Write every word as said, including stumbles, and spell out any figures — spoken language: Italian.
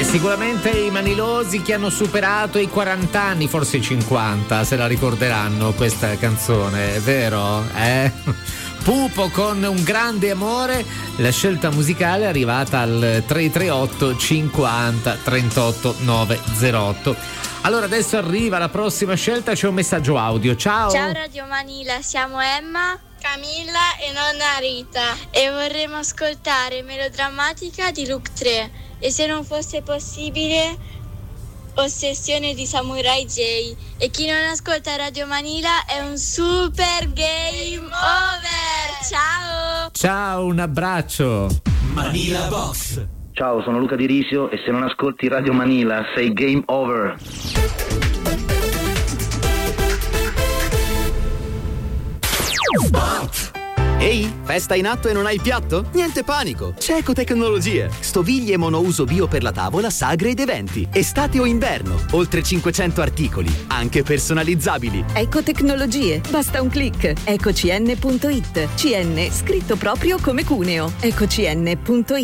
Sicuramente i manilosi che hanno superato i quaranta anni, forse i cinquanta, se la ricorderanno questa canzone, è vero? Eh? Pupo con Un grande amore, la scelta musicale è arrivata al tre tre otto cinquanta trentotto novecentootto. Allora adesso arriva la prossima scelta, c'è un messaggio audio. Ciao. Ciao Radio Manila, siamo Emma, Camilla e nonna Rita e vorremmo ascoltare Melodrammatica di Luke tre e se non fosse possibile Ossessione di Samurai J. E chi non ascolta Radio Manila è un super game over. Ciao. Ciao, un abbraccio. Manila Box. Ciao, sono Luca Di Risio e se non ascolti Radio Manila sei game over. Ehi, festa in atto e non hai il piatto? Niente panico, c'è Ecotecnologie. Stoviglie monouso bio per la tavola, sagre ed eventi. Estate o inverno, oltre cinquecento articoli, anche personalizzabili. Ecotecnologie, basta un click. ecocn punto it. C N scritto proprio come Cuneo. ecocn punto it.